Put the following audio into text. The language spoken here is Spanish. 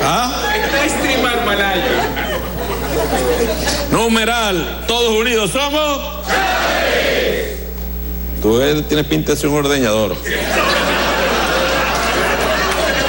Está streamar Malaya. Numeral, todos unidos somos. Tú tienes pinta de ser un ordeñador.